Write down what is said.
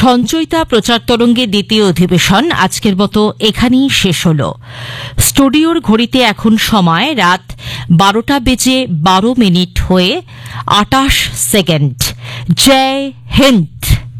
সঞ্চয়িতা প্রচার তরঙ্গের দ্বিতীয় অধিবেশন আজকের মতো এখানেই শেষ হল। স্টুডিওর ঘড়িতে এখন সময় রাত 12:12 হয়ে 28 সেকেন্ড। জয় হিন্দ।